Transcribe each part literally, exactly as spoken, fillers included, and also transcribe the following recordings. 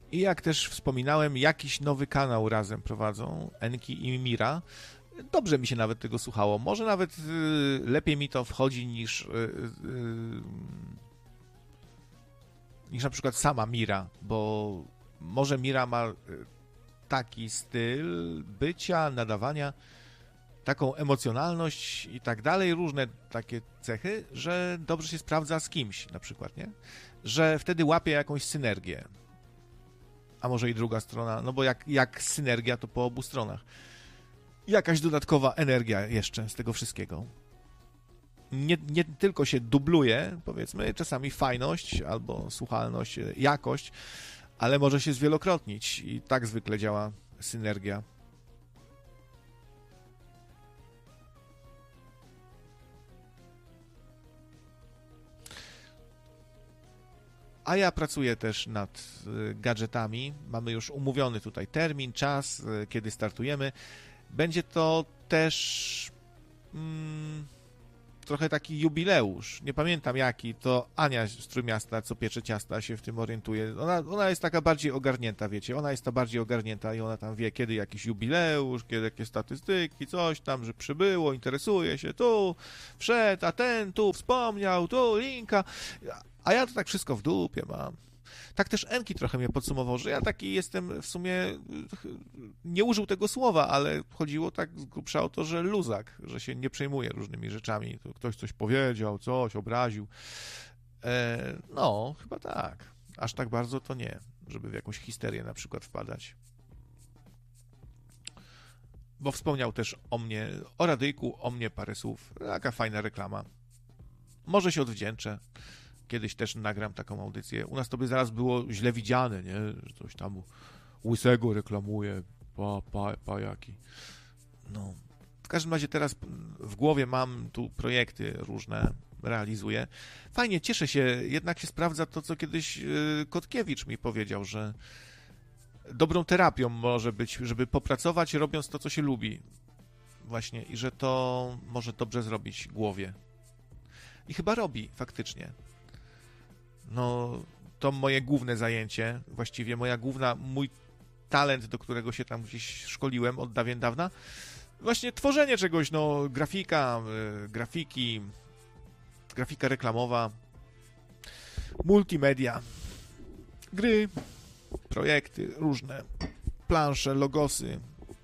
I jak też wspominałem, jakiś nowy kanał razem prowadzą, Enki i Mira. Dobrze mi się nawet tego słuchało. Może nawet y, lepiej mi to wchodzi niż, y, y, niż na przykład sama Mira, bo może Mira ma taki styl bycia, nadawania, taką emocjonalność i tak dalej, różne takie cechy, że dobrze się sprawdza z kimś na przykład, nie? Że wtedy łapie jakąś synergię. A może i druga strona, no bo jak, jak synergia, to po obu stronach. Jakaś dodatkowa energia jeszcze z tego wszystkiego. Nie, nie tylko się dubluje, powiedzmy, czasami fajność albo słuchalność, jakość, ale może się zwielokrotnić i tak zwykle działa synergia. A ja pracuję też nad gadżetami. Mamy już umówiony tutaj termin, czas, kiedy startujemy. Będzie to też mm, trochę taki jubileusz. Nie pamiętam jaki, to Ania z Trójmiasta, co piecze ciasta, się w tym orientuje. Ona, ona jest taka bardziej ogarnięta, wiecie. Ona jest ta bardziej ogarnięta i ona tam wie, kiedy jakiś jubileusz, kiedy jakieś statystyki, coś tam, że przybyło, interesuje się, tu wszedł, a ten tu wspomniał, tu linka. A ja to tak wszystko w dupie mam. Tak też Enki trochę mnie podsumował, że ja taki jestem w sumie, nie użył tego słowa, ale chodziło tak z grubsza o to, że luzak, że się nie przejmuje różnymi rzeczami. Ktoś coś powiedział, coś obraził. E, no, chyba tak. Aż tak bardzo to nie, żeby w jakąś histerię na przykład wpadać. Bo wspomniał też o mnie, o radyjku, o mnie parę słów. Taka fajna reklama. Może się odwdzięczę. Kiedyś też nagram taką audycję. U nas to by zaraz było źle widziane, nie? Że coś tam łysego reklamuje, pa, pa, pajaki. No. W każdym razie teraz w głowie mam tu projekty różne, realizuję. Fajnie, cieszę się, jednak się sprawdza to, co kiedyś Kotkiewicz mi powiedział, że dobrą terapią może być, żeby popracować, robiąc to, co się lubi. Właśnie. I że to może dobrze zrobić głowie. I chyba robi, faktycznie. No, to moje główne zajęcie, właściwie moja główna, mój talent, do którego się tam gdzieś szkoliłem od dawien dawna, właśnie tworzenie czegoś, no, grafika, y, grafiki, grafika reklamowa, multimedia, gry, projekty różne, plansze, logosy.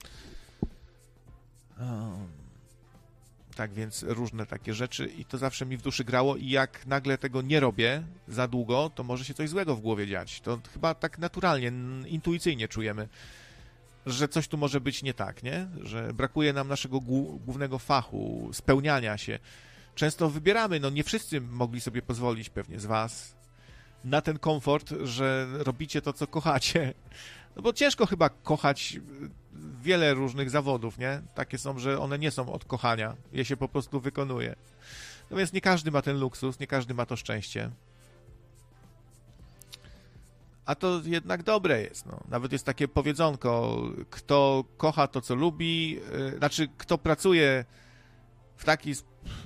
Um. Tak więc różne takie rzeczy i to zawsze mi w duszy grało i jak nagle tego nie robię za długo, to może się coś złego w głowie dziać. To chyba tak naturalnie, intuicyjnie czujemy, że coś tu może być nie tak, nie? Że brakuje nam naszego głównego fachu, spełniania się. Często wybieramy, no nie wszyscy mogli sobie pozwolić, pewnie z was, na ten komfort, że robicie to, co kochacie. No bo ciężko chyba kochać wiele różnych zawodów, nie? Takie są, że one nie są od kochania. Je się po prostu wykonuje. No więc nie każdy ma ten luksus, nie każdy ma to szczęście. A to jednak dobre jest, no. Nawet jest takie powiedzonko, kto kocha to, co lubi, yy, znaczy, kto pracuje w taki... Yy,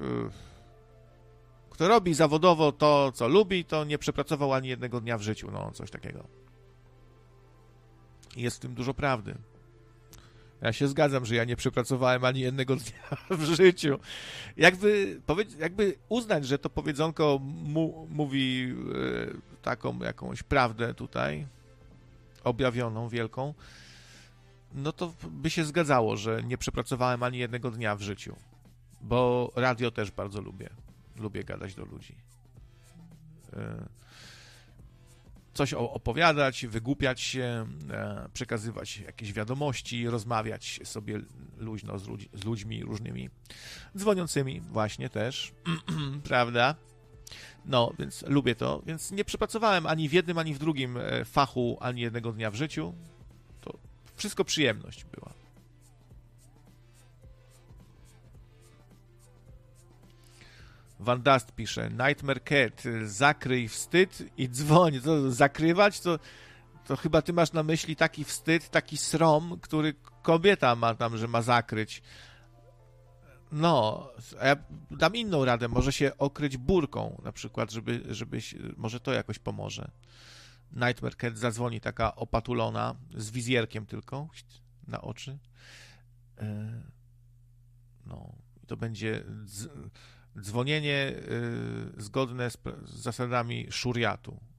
kto robi zawodowo to, co lubi, to nie przepracował ani jednego dnia w życiu, no, coś takiego. Jest w tym dużo prawdy. Ja się zgadzam, że ja nie przepracowałem ani jednego dnia w życiu. Jakby, powiedz, jakby uznać, że to powiedzonko mu, mówi e, taką jakąś prawdę tutaj, objawioną, wielką, no to by się zgadzało, że nie przepracowałem ani jednego dnia w życiu. Bo radio też bardzo lubię. Lubię gadać do ludzi. E, coś opowiadać, wygłupiać się, przekazywać jakieś wiadomości, rozmawiać sobie luźno z, ludź, z ludźmi różnymi, dzwoniącymi właśnie też, prawda? No, więc lubię to, więc nie przepracowałem ani w jednym, ani w drugim fachu, ani jednego dnia w życiu. To wszystko przyjemność była. Van Dust pisze, Nightmare Cat, zakryj wstyd i dzwoń. To zakrywać? To, to chyba ty masz na myśli taki wstyd, taki srom, który kobieta ma tam, że ma zakryć. No, a ja dam inną radę, może się okryć burką na przykład, żeby, żeby może to jakoś pomoże. Nightmare Cat zadzwoni taka opatulona, z wizjerkiem tylko na oczy. No, to będzie dzwonienie zgodne z zasadami szuriatu.